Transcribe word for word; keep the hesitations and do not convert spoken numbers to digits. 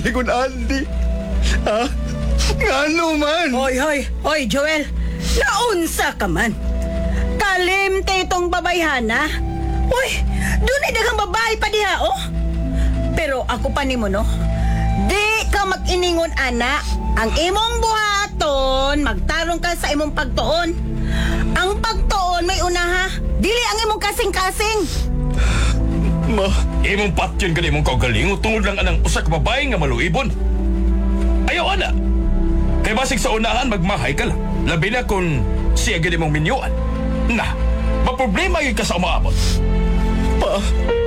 lingon Andy. Ha? Ngano man? Hoy, hoy, hoy, Joel. Naunsa ka man. Kalimte itong babayhana. Uy, doon ay daghang babae pa diha, oh. Pero ako pa ni mo, no? Di ka mag-iningon, ana. Ang imong buhaton, magtarong ka sa imong pagtuon. Ang pagtuon may unaha. Dili ang imong kasing-kasing. Ma, Imong patyon ka imong kaugaling tungod lang anang usa ka babae nga maluibon. Ayaw ana. Kay basig sa unahan magmahay ka lang. Labi na kung siya gid imong minyuan. Na, maproblema yun ka sa umaabot. pa,